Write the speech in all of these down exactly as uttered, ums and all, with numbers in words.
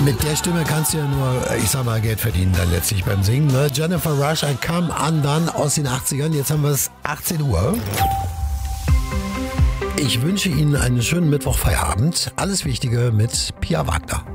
Mit der Stimme kannst du ja nur, ich sag mal, Geld verdienen dann letztlich beim Singen. Ne? Jennifer Rush, I Come Undone aus den achtzigern. Jetzt haben wir es achtzehn Uhr. Ich wünsche Ihnen einen schönen Mittwochfeierabend. Alles Wichtige mit Pia Wagner.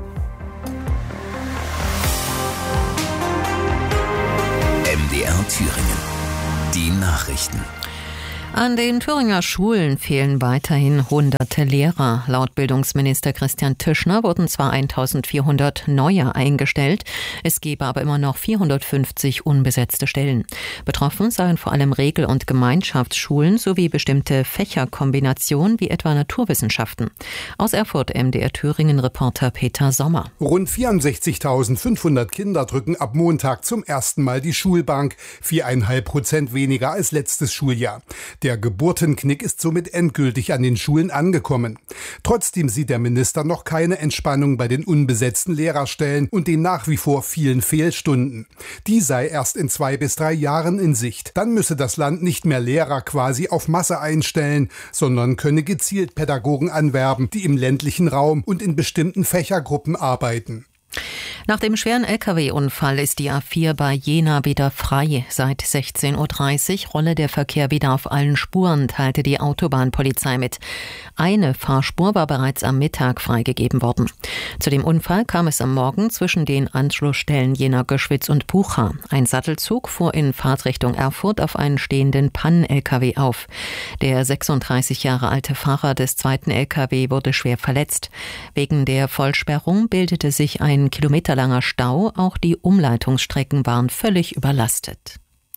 M D R Thüringen. Die Nachrichten. An den Thüringer Schulen fehlen weiterhin hunderte Lehrer. Laut Bildungsminister Christian Tischner wurden zwar eintausendvierhundert neue eingestellt, es gebe aber immer noch vierhundertfünfzig unbesetzte Stellen. Betroffen seien vor allem Regel- und Gemeinschaftsschulen sowie bestimmte Fächerkombinationen wie etwa Naturwissenschaften. Aus Erfurt M D R Thüringen-Reporter Peter Sommer. Rund vierundsechzigtausendfünfhundert Kinder drücken ab Montag zum ersten Mal die Schulbank, viereinhalb Prozent weniger als letztes Schuljahr. Der Geburtenknick ist somit endgültig an den Schulen angekommen. Trotzdem sieht der Minister noch keine Entspannung bei den unbesetzten Lehrerstellen und den nach wie vor vielen Fehlstunden. Die sei erst in zwei bis drei Jahren in Sicht. Dann müsse das Land nicht mehr Lehrer quasi auf Masse einstellen, sondern könne gezielt Pädagogen anwerben, die im ländlichen Raum und in bestimmten Fächergruppen arbeiten. Nach dem schweren L K W-Unfall ist die A vier bei Jena wieder frei. Seit sechzehn Uhr dreißig rolle der Verkehr wieder auf allen Spuren, teilte die Autobahnpolizei mit. Eine Fahrspur war bereits am Mittag freigegeben worden. Zu dem Unfall kam es am Morgen zwischen den Anschlussstellen Jena-Göschwitz und Bucha. Ein Sattelzug fuhr in Fahrtrichtung Erfurt auf einen stehenden Pannen-L K W auf. Der sechsunddreißig Jahre alte Fahrer des zweiten L K W wurde schwer verletzt. Wegen der Vollsperrung bildete sich ein kilometerlanger Stau, auch die Umleitungsstrecken waren völlig überlastet.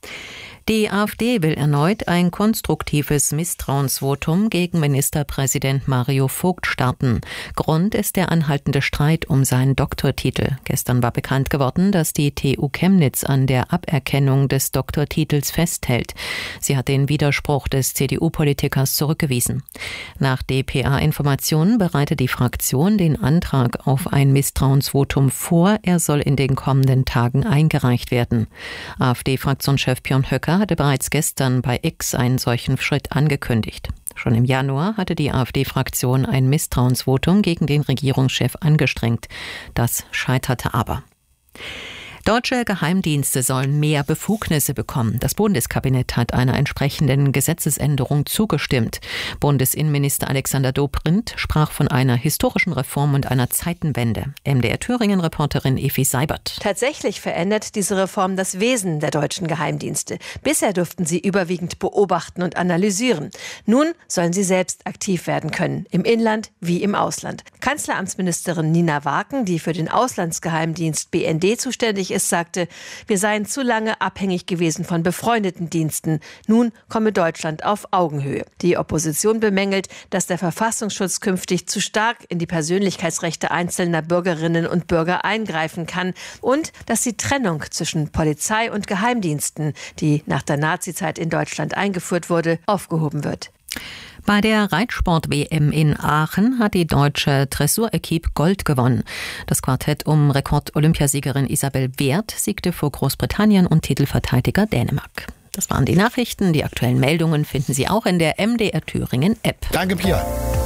Die AfD will erneut ein konstruktives Misstrauensvotum gegen Ministerpräsident Mario Vogt starten. Grund ist der anhaltende Streit um seinen Doktortitel. Gestern war bekannt geworden, dass die T U Chemnitz an der Aberkennung des Doktortitels festhält. Sie hat den Widerspruch des C D U-Politikers zurückgewiesen. Nach D P A-Informationen bereitet die Fraktion den Antrag auf ein Misstrauensvotum vor. Er soll in den kommenden Tagen eingereicht werden. AfD-Fraktionschef Björn Höcke hatte bereits gestern bei X einen solchen Schritt angekündigt. Schon im Januar hatte die AfD-Fraktion ein Misstrauensvotum gegen den Regierungschef angestrengt. Das scheiterte aber. Deutsche Geheimdienste sollen mehr Befugnisse bekommen. Das Bundeskabinett hat einer entsprechenden Gesetzesänderung zugestimmt. Bundesinnenminister Alexander Dobrindt sprach von einer historischen Reform und einer Zeitenwende. M D R Thüringen-Reporterin Evi Seibert. Tatsächlich verändert diese Reform das Wesen der deutschen Geheimdienste. Bisher durften sie überwiegend beobachten und analysieren. Nun sollen sie selbst aktiv werden können, im Inland wie im Ausland. Kanzleramtsministerin Nina Waken, die für den Auslandsgeheimdienst B N D zuständig ist, sagte, wir seien zu lange abhängig gewesen von befreundeten Diensten. Nun komme Deutschland auf Augenhöhe. Die Opposition bemängelt, dass der Verfassungsschutz künftig zu stark in die Persönlichkeitsrechte einzelner Bürgerinnen und Bürger eingreifen kann und dass die Trennung zwischen Polizei und Geheimdiensten, die nach der Nazizeit in Deutschland eingeführt wurde, aufgehoben wird. Bei der Reitsport-W M in Aachen hat die deutsche Dressur-Equipe Gold gewonnen. Das Quartett um Rekord-Olympiasiegerin Isabel Wert siegte vor Großbritannien und Titelverteidiger Dänemark. Das waren die Nachrichten. Die aktuellen Meldungen finden Sie auch in der M D R Thüringen-App. Danke, Pia.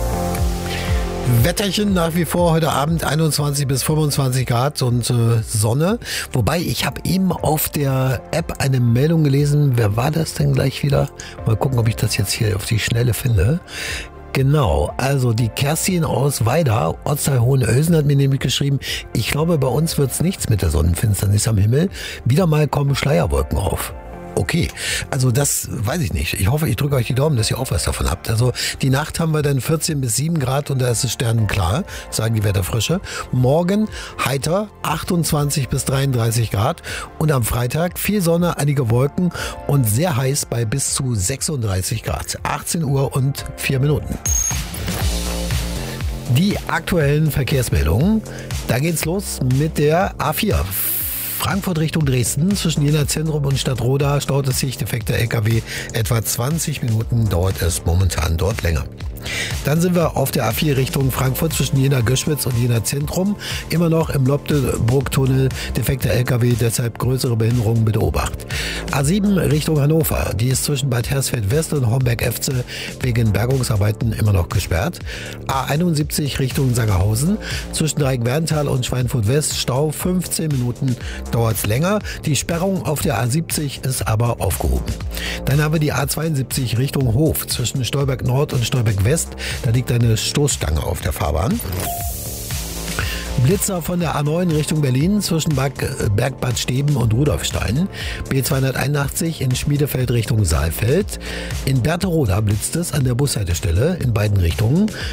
Wetterchen nach wie vor heute Abend einundzwanzig bis fünfundzwanzig Grad und äh, Sonne. Wobei, ich habe eben auf der App eine Meldung gelesen. Wer war das denn gleich wieder? Mal gucken, ob ich das jetzt hier auf die Schnelle finde. Genau, also die Kerstin aus Weida, Ortsteil Hohenölsen, hat mir nämlich geschrieben, ich glaube, bei uns wird's nichts mit der Sonnenfinsternis am Himmel. Wieder mal kommen Schleierwolken auf. Okay, also das weiß ich nicht. Ich hoffe, ich drücke euch die Daumen, dass ihr auch was davon habt. Also die Nacht haben wir dann vierzehn bis sieben Grad und da ist es sternenklar, sagen die Wetterfrische. Morgen heiter achtundzwanzig bis dreiunddreißig Grad und am Freitag viel Sonne, einige Wolken und sehr heiß bei bis zu sechsunddreißig Grad. achtzehn Uhr und vier Minuten. Die aktuellen Verkehrsmeldungen, da geht's los mit der A vier. Frankfurt Richtung Dresden, zwischen Jena Zentrum und Stadtroda staut es sich, defekter L K W. Etwa zwanzig Minuten dauert es momentan dort länger. Dann sind wir auf der A vier Richtung Frankfurt zwischen Jena-Göschwitz und Jena-Zentrum. Immer noch im Lobdeburg-Tunnel defekter L K W, deshalb größere Behinderungen bitte Obacht. A sieben Richtung Hannover, die ist zwischen Bad Hersfeld-West und Homberg-Efze wegen Bergungsarbeiten immer noch gesperrt. A einundsiebzig Richtung Sangerhausen, zwischen Reichenwerdental und Schweinfurt-West, Stau, fünfzehn Minuten dauert es länger. Die Sperrung auf der A siebzig ist aber aufgehoben. Dann haben wir die A zweiundsiebzig Richtung Hof, zwischen Stolberg Nord und Stolberg West. Da liegt eine Stoßstange auf der Fahrbahn. Blitzer von der A neun Richtung Berlin zwischen Bergbad Steben und Rudolfstein. B zweihunderteinundachtzig in Schmiedefeld Richtung Saalfeld. In Berthe-Roda blitzt es an der Bushaltestelle in beiden Richtungen.